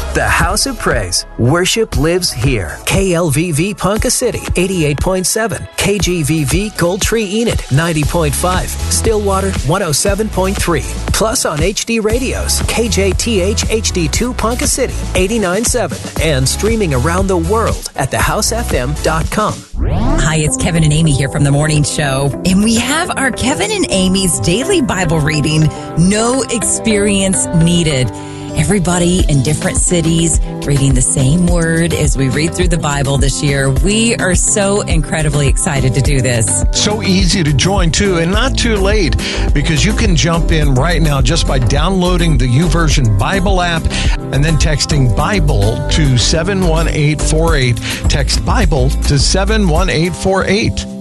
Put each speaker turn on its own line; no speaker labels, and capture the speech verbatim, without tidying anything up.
The House of Praise. Worship lives here. K L V V Ponca City, eighty-eight point seven. K G V V Gold Tree Enid, ninety point five. Stillwater, one oh seven point three. Plus on H D radios, K J T H H D two Ponca City, eighty-nine point seven. And streaming around the world at the house f m dot com.
Hi, it's Kevin and Amy here from The Morning Show. And we have our Kevin and Amy's daily Bible reading, No Experience Needed. Everybody in different cities reading the same word as we read through the Bible this year. We are so incredibly excited to do this.
So easy to join, too, and not too late, because you can jump in right now just by downloading the YouVersion Bible app and then texting Bible to seven one eight four eight. Text Bible to seven one eight four eight.